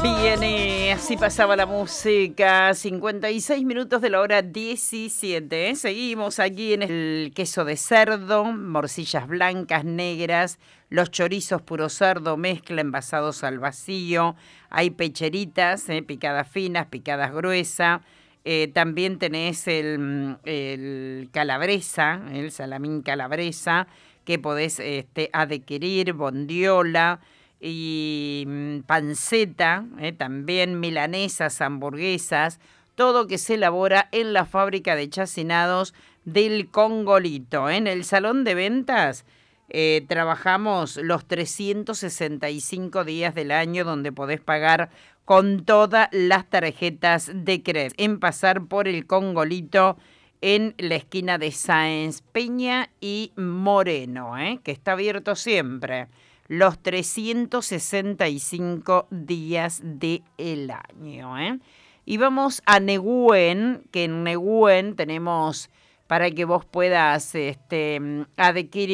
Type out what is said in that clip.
Bien, así pasaba la música, 56 minutos de la hora 17. Seguimos aquí en el queso de cerdo, morcillas blancas, negras, los chorizos puro cerdo, mezcla envasados al vacío, hay pecheritas, picadas finas, picadas gruesas. También tenés el calabresa, el salamín calabresa, que podés adquirir, bondiola y panceta, también milanesas, hamburguesas, todo que se elabora en la fábrica de chacinados del Congolito. En el salón de ventas trabajamos los 365 días del año, donde podés pagar con todas las tarjetas de crédito, en pasar por el Congolito en la esquina de Sáenz Peña y Moreno, que está abierto siempre los 365 días del año. Y vamos a Nehuen, que en Nehuen tenemos para que vos puedas adquirir